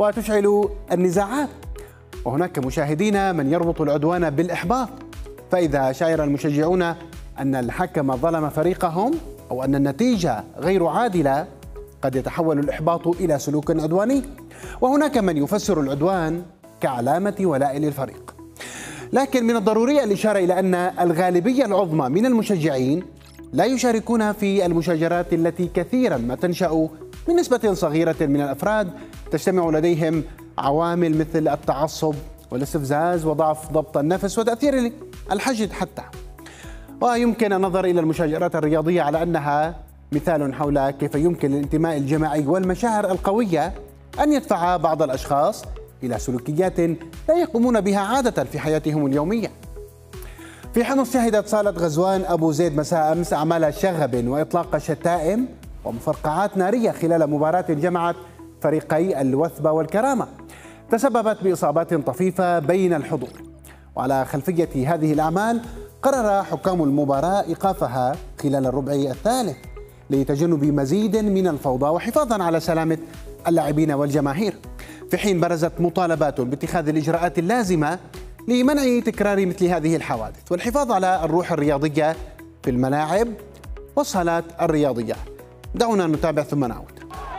وتشعل النزاعات. وهناك مشاهدين من يربط العدوان بالإحباط، فإذا شعر المشجعون أن الحكم ظلم فريقهم أو أن النتيجة غير عادلة قد يتحول الإحباط إلى سلوك عدواني. وهناك من يفسر العدوان كعلامة ولاء للفريق. لكن من الضروري الإشارة إلى أن الغالبية العظمى من المشجعين لا يشاركون في المشاجرات التي كثيرا ما تنشأ من نسبة صغيرة من الأفراد تجتمع لديهم عوامل مثل التعصب والاستفزاز وضعف ضبط النفس وتأثير الحشد حتى. ويمكن النظر إلى المشاجرات الرياضية على أنها مثال حول كيف يمكن للانتماء الجماعي والمشاعر القوية أن يدفع بعض الأشخاص إلى سلوكيات لا يقومون بها عادة في حياتهم اليومية. في حمص شهدت صالة غزوان أبو زيد مساء أمس أعمال شغب وإطلاق شتائم ومفرقعات نارية خلال مباراة جمعت فريقي الوثبة والكرامة تسببت بإصابات طفيفة بين الحضور. وعلى خلفية هذه الأعمال قرر حكام المباراة إيقافها خلال الربع الثالث لتجنب مزيد من الفوضى وحفاظا على سلامة اللاعبين والجماهير، في حين برزت مطالبات باتخاذ الإجراءات اللازمة لمنع تكرار مثل هذه الحوادث والحفاظ على الروح الرياضية في الملاعب والصالات الرياضية. دعونا نتابع ثم نعود.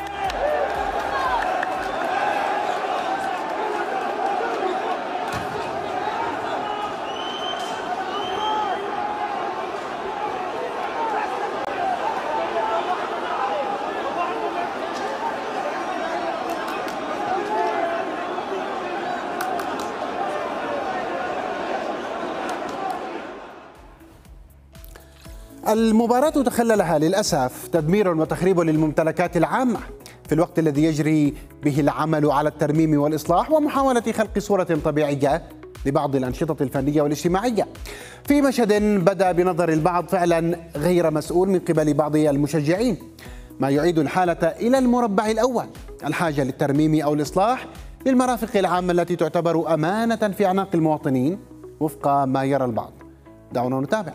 المباراة تخللها للأسف تدمير وتخريب للممتلكات العامة في الوقت الذي يجري به العمل على الترميم والإصلاح ومحاولة خلق صورة طبيعية لبعض الأنشطة الفنية والاجتماعية، في مشهد بدأ بنظر البعض فعلا غير مسؤول من قبل بعض المشجعين، ما يعيد الحالة إلى المربع الأول، الحاجة للترميم أو الإصلاح للمرافق العامة التي تعتبر أمانة في أعناق المواطنين وفق ما يرى البعض. دعونا نتابع.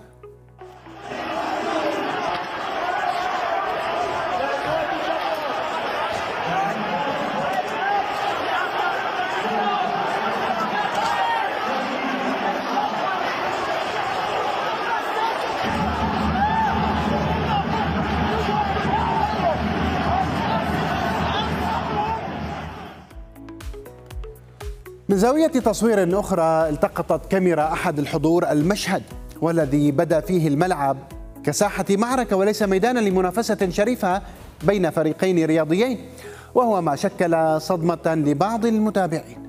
من زاوية تصوير أخرى التقطت كاميرا أحد الحضور المشهد والذي بدا فيه الملعب كساحة معركة وليس ميدانا لمنافسة شريفة بين فريقين رياضيين، وهو ما شكل صدمة لبعض المتابعين.